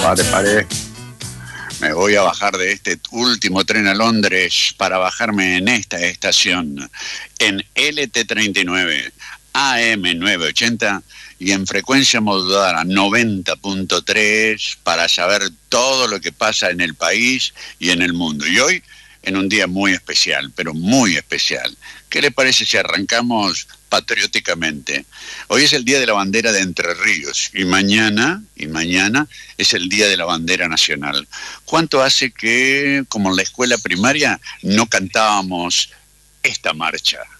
Pare. Me voy a bajar de este último tren a Londres para bajarme en esta estación, en LT39, AM980 y en frecuencia modulada 90.3 para saber todo lo que pasa en el país y en el mundo. Y hoy, en un día muy especial, pero muy especial. ¿Qué le parece si arrancamos patrióticamente? Hoy es el Día de la Bandera de Entre Ríos y mañana es el Día de la Bandera Nacional. ¿Cuánto hace que, como en la escuela primaria, no cantábamos esta marcha?